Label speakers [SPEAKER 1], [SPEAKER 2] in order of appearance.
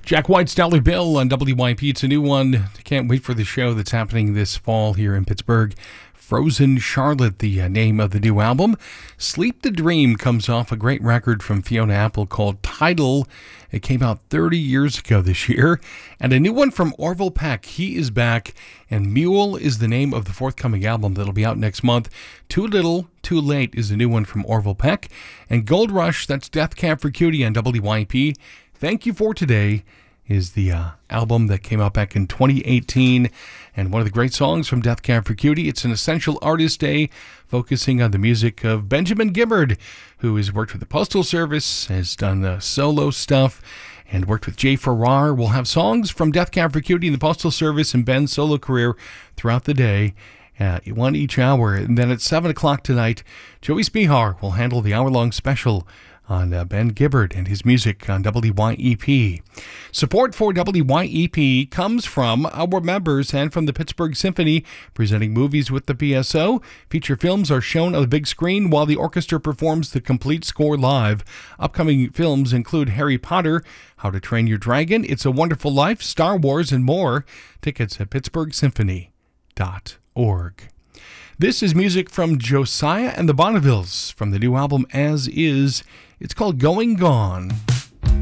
[SPEAKER 1] Jack White's Dollar Bill on WYP. It's a new one. Can't wait for the show that's happening this fall here in Pittsburgh. Frozen Charlotte, the name of the new album. Sleep the Dream comes off a great record from Fiona Apple called Tidal. It came out 30 years ago this year. And a new one from Orville Peck. He is back, and Mule is the name of the forthcoming album that'll be out next month. Too Little, Too Late is the new one from Orville Peck. And Gold Rush, that's Death Cab for Cutie on WYP. Thank You for Today is the album that came out back in 2018, and one of the great songs from Death Cab for Cutie. It's an Essential Artist Day focusing on the music of Benjamin Gibbard, who has worked with the Postal Service, has done solo stuff, and worked with Jay Farrar. We'll have songs from Death Cab for Cutie and the Postal Service and Ben's solo career throughout the day, one each hour. And then at 7 o'clock tonight, Joey Spihar will handle the hour-long special on Ben Gibbard and his music on WYEP. Support for WYEP comes from our members and from the Pittsburgh Symphony, presenting movies with the PSO. Feature films are shown on the big screen while the orchestra performs the complete score live. Upcoming films include Harry Potter, How to Train Your Dragon, It's a Wonderful Life, Star Wars, and more. Tickets at pittsburghsymphony.org. This is music from Josiah and the Bonnevilles from the new album As Is. It's called Going Gone.